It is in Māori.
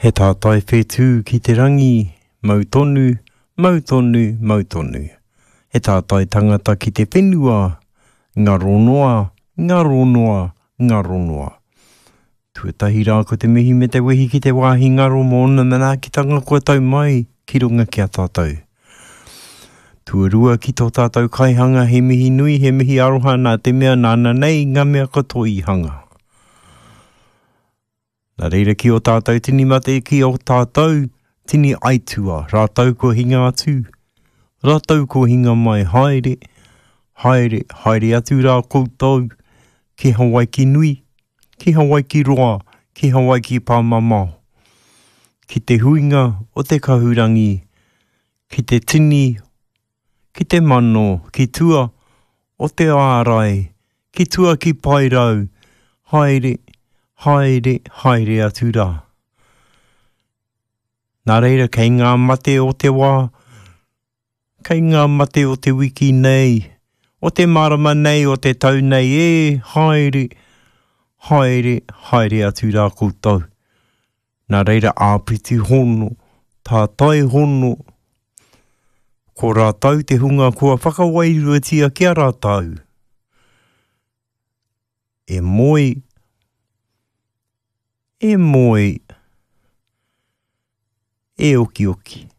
He tātai whetū ki te rangi, mautonu, mautonu, mautonu. He tātai tangata ki te whenua, ngaronoa, ngaronoa, ngaronoa. Tuatahi rā ko te mihi me te wehi ki te wāhi ngaro mō na manaakitanga kua tau mai, ki runga ki a tātou. Tuarua ki tō tātou kaihanga he mihi nui, he mihi aroha nā te mea nāna nei, ngā mea koto i hanga. Nā reira ki o tātou tini mate ki o tātou tini aitua, rātau ko hinga atu, rātau ko hinga mai haere, haere, haere atu rā koutou, ki Hawaii ki nui, ki Hawaii ki roa, ki Hawaii ki pāmamau, ki te huinga o te kahurangi, ki te tini, ki te mano, ki tua o te ārai, ki tua ki pairau, haere, haere, haere atu rā. Nā reira, kei ngā mate o te wā, kei ngā mate o te wiki nei, o te marama nei, o te tau nei, haere, haere, haere atu rā koutou. Nā reira, āpiti hono, tātai hono, ko rātau te hunga kua whakawairuatia kia rātau. E moi, e moi, e oki oki.